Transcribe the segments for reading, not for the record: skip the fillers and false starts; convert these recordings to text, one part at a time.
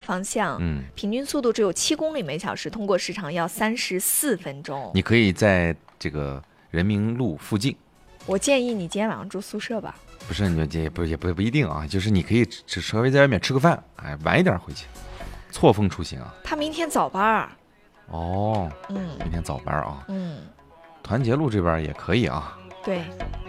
方向，平均速度只有7公里每小时，通过时长要34分钟。 你可以在这个人民路附近。 我建议你今天晚上住宿舍吧。 不是，你也不一定啊，就是你可以只稍微在外面吃个饭，哎，晚一点回去，错峰出行啊。 他明天早班。 哦，明天早班啊。团结路这边也可以啊。 对。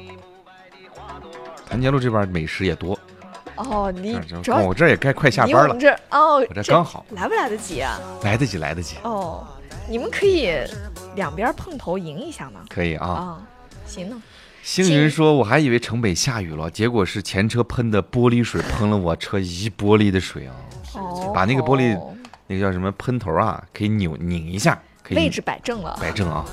团结路这边美食也多。 哦，你主要我这也该快下班了。 我这刚好。 来不来得及啊？ 来得及。 哦，你们可以两边碰头赢一下吗？ 可以啊。 行呢。 星云说：“我还以为城北下雨了，结果是前车喷的玻璃水喷了我车一玻璃的水啊！把那个玻璃那个叫什么喷头啊，可以拧一下，可以位置摆正了， 摆正啊。”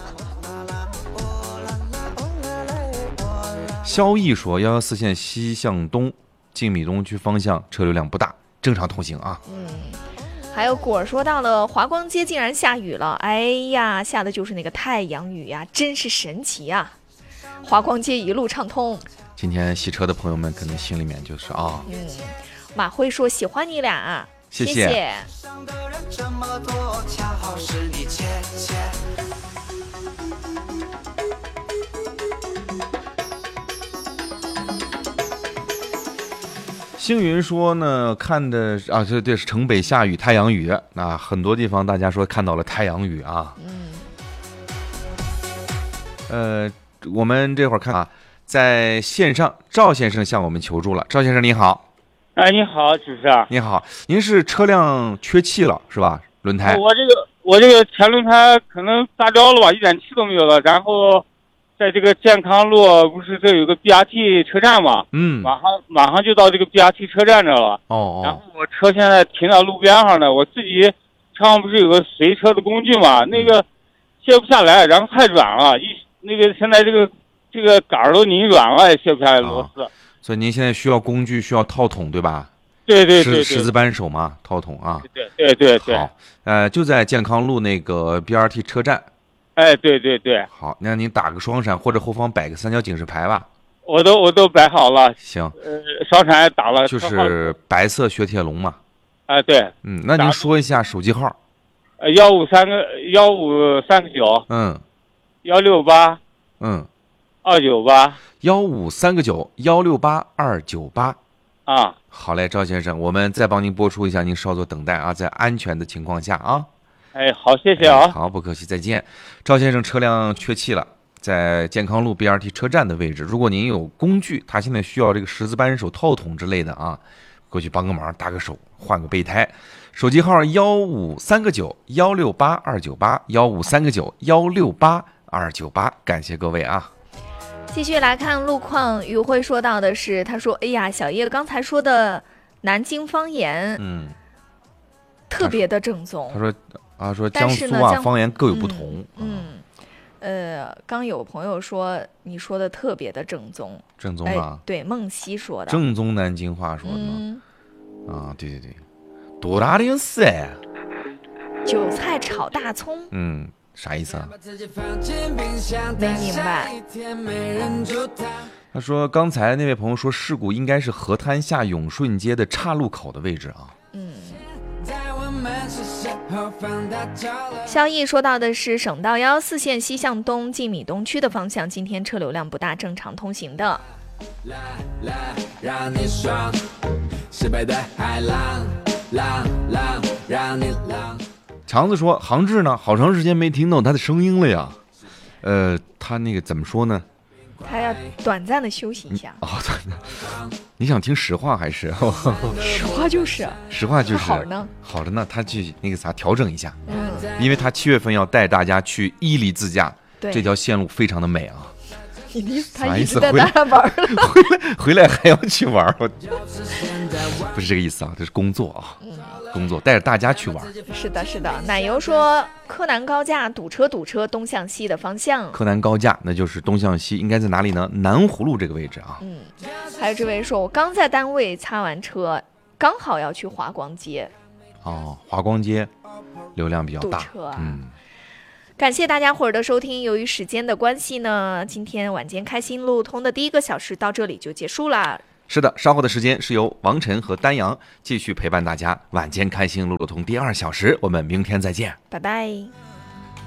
萧毅说：“114线西向东，进米东区方向车流量不大，正常通行啊。” 还有果儿说到了华光街竟然下雨了，哎呀，下的就是那个太阳雨呀，真是神奇啊！华光街一路畅通。 今天洗车的朋友们可能心里面就是啊。 马辉说喜欢你俩， 谢谢。星云说呢，看的啊，对，是城北下雨，太阳雨啊，很多地方大家说看到了太阳雨啊。我们这会儿看啊，在线上赵先生向我们求助了。赵先生你好。 你好，主持人。 你好，您是车辆缺气了是吧？轮胎。 我这个前轮胎可能炸掉了吧，一点气都没有了。然后在这个健康路不是这有个 BRT 车站嘛？马上就到这个 BRT 车站这了。然后我车现在停在路边上呢，我自己车上不是有个随车的工具嘛？那个卸不下来，然后太软了，那个现在这个杆儿都拧软了，也卸不下来螺丝。 所以您现在需要工具，需要套筒对吧？ 对， 十字扳手嘛，套筒啊。 对。 好，就在健康路那个 BRT 车站。 对。 好，那您打个双闪或者后方摆个三角警示牌吧。 我都摆好了。 行。 双闪也打了。 就是白色雪铁龙嘛。 对。 那您说一下手机号。 15339。168。298。 1539268。好嘞，赵先生，我们再帮您播出一下，您稍作等待啊，在安全的情况下啊。 好，谢谢啊。 好，不客气，再见。赵先生车辆缺气了，在健康路 BRT 车站的位置。如果您有工具，他现在需要这个十字扳手套筒之类的啊，过去帮个忙，搭个手，换个备胎。手机号1539168，1539168，1539168，感谢各位啊。 继续来看路况，于慧说到的是，他说：“哎呀，小叶刚才说的南京方言，特别的正宗。” 他说江苏方言各有不同。 刚有朋友说你说的特别的正宗。 正宗啊？ 对，梦溪说的。 正宗南京话说的吗？对，多大的事哎？ 韭菜炒大葱。 啥意思啊？ 没明白。 他说刚才那位朋友说事故应该是河滩下永顺街的岔路口的位置啊。 萧毅说到的是省道114线西向东进米东区的方向，今天车流量不大，正常通行的。让你爽，是北的海浪，让你浪。 强子说杭志呢，好长时间没听到他的声音了呀。他那个怎么说呢？ 他要短暂的休息一下。 你想听实话还是？ 实话就是。好着呢，他去那个啥调整一下。因为他7月份要带大家去伊犁自驾，这条线路非常的美啊。 他一直在那玩回来还要去玩，不是这个意思啊，这是工作啊。工作带着大家去玩。 是的。奶油说柯南高架堵车，东向西的方向。 柯南高架那就是东向西，应该在哪里呢？南湖路这个位置啊。 还有这位说，我刚在单位擦完车，刚好要去华光街。 华光街流量比较大， 堵车啊。感谢大家伙儿的收听，由于时间的关系呢，今天晚间开心路通的第1个小时到这里就结束了。 是的，稍后的时间是由王晨和丹阳继续陪伴大家晚间开心路路通第2小时，我们明天再见， 拜拜。